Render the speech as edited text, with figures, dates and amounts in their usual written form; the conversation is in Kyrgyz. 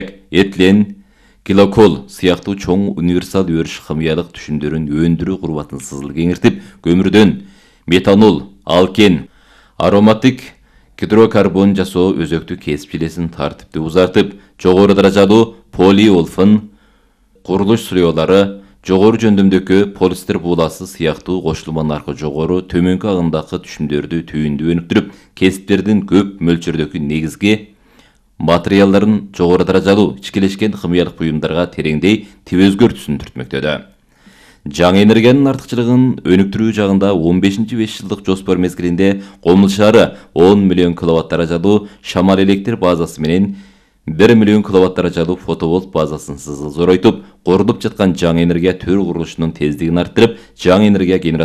этлен, килокол сыяктуу чоң универсал өрүш химиялык түшүмдөрүн өндүрүү курбатын сызыл кеңиртип, көмүрдөн метанол, алкен, ароматик гидрокарбон жасоо өзөктү кесип жилесин тартиптүү узартып, жогору даражалуу полиолфин, курулуш сырьеолору, жогору жөндөмдөгү полистер бууласы сыяктуу кошулманын аркы жогору, төмөнкү агымдагы түшүмдөрдү түйүндү өнүктүрүп, кесиптердин көп мөлчөрдөгү негизги материалдарын жогору даражалуу ичкилешкен химиялык буюмдарга тереңдей тип өзгөртүүсүн түртмөктөдө. Жаңы энергиянын артыкчылыгын өнүктүрүү жагында 15-5 жылдык жоспор мезгилинде Комул шаары 10 миллион киловатт даражалуу шамал электр базасы менен 1 миллион киловатт даражалуу фотоволт базасын зоройтуп, корулуп жаткан жаңы энергия төр курулушунун тездигин арттырып, жаңы энергия генератору